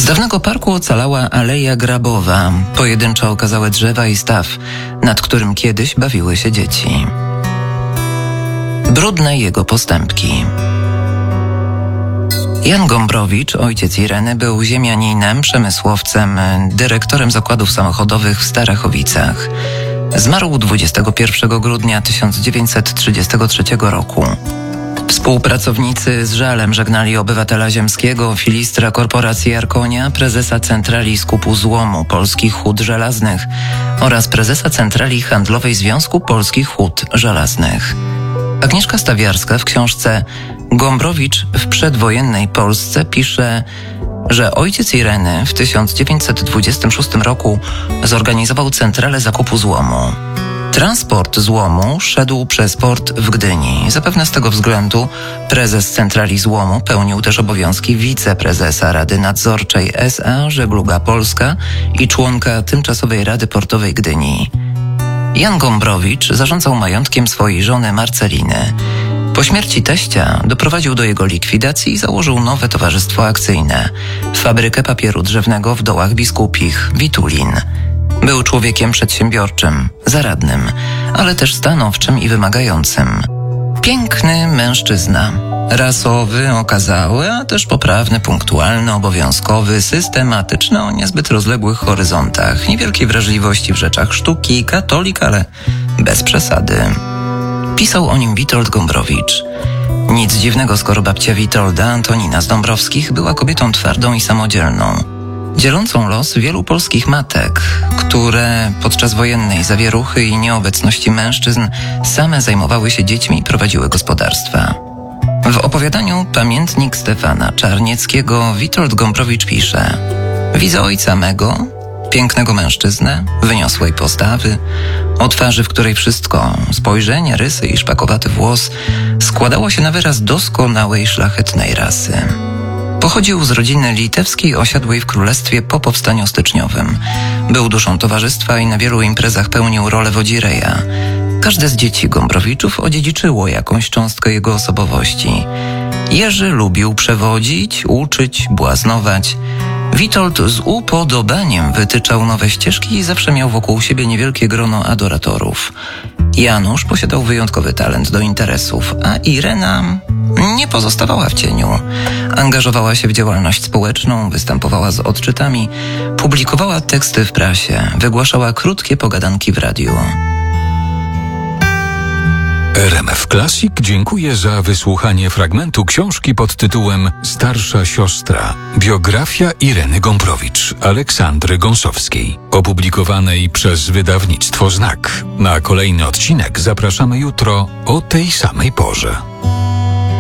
dawnego parku ocalała aleja grabowa, pojedyncze okazałe drzewa i staw, nad którym kiedyś bawiły się dzieci. Brudne jego postępki. Jan Gombrowicz, ojciec Ireny, był ziemianinem, przemysłowcem, dyrektorem zakładów samochodowych w Starachowicach. Zmarł 21 grudnia 1933 roku. Współpracownicy z żalem żegnali obywatela ziemskiego, filistra korporacji Arkonia, prezesa Centrali Skupu Złomu Polskich Hut Żelaznych oraz prezesa Centrali Handlowej Związku Polskich Hut Żelaznych. Agnieszka Stawiarska w książce Gombrowicz w przedwojennej Polsce pisze, że ojciec Ireny w 1926 roku zorganizował centralę zakupu złomu. Transport złomu szedł przez port w Gdyni. Zapewne z tego względu prezes Centrali Złomu pełnił też obowiązki wiceprezesa Rady Nadzorczej S.A. Żegluga Polska i członka Tymczasowej Rady Portowej Gdyni. Jan Gombrowicz zarządzał majątkiem swojej żony Marceliny. Po śmierci teścia doprowadził do jego likwidacji i założył nowe towarzystwo akcyjne, fabrykę papieru drzewnego w Dołach Biskupich, Witulin. Był człowiekiem przedsiębiorczym, zaradnym, ale też stanowczym i wymagającym. Piękny mężczyzna, rasowy, okazały, a też poprawny, punktualny, obowiązkowy, systematyczny o niezbyt rozległych horyzontach, niewielkiej wrażliwości w rzeczach sztuki, katolik, ale bez przesady. Pisał o nim Witold Gombrowicz. Nic dziwnego, skoro babcia Witolda, Antonina z Dąbrowskich, była kobietą twardą i samodzielną, dzielącą los wielu polskich matek, które podczas wojennej zawieruchy i nieobecności mężczyzn same zajmowały się dziećmi i prowadziły gospodarstwa. W opowiadaniu Pamiętnik Stefana Czarnieckiego Witold Gombrowicz pisze: widzę ojca mego, pięknego mężczyznę, wyniosłej postawy, o twarzy, w której wszystko, spojrzenie, rysy i szpakowaty włos, składało się na wyraz doskonałej, szlachetnej rasy. Pochodził z rodziny litewskiej osiadłej w królestwie po powstaniu styczniowym. Był duszą towarzystwa i na wielu imprezach pełnił rolę wodzireja. Każde z dzieci Gombrowiczów odziedziczyło jakąś cząstkę jego osobowości. Jerzy lubił przewodzić, uczyć, błaznować. Witold z upodobaniem wytyczał nowe ścieżki i zawsze miał wokół siebie niewielkie grono adoratorów. Janusz posiadał wyjątkowy talent do interesów, a Irena nie pozostawała w cieniu. Angażowała się w działalność społeczną, występowała z odczytami, publikowała teksty w prasie, wygłaszała krótkie pogadanki w radiu. RMF Classic dziękuję za wysłuchanie fragmentu książki pod tytułem Starsza siostra. Biografia Ireny Gombrowicz, Aleksandry Gąsowskiej, opublikowanej przez wydawnictwo Znak. Na kolejny odcinek zapraszamy jutro o tej samej porze.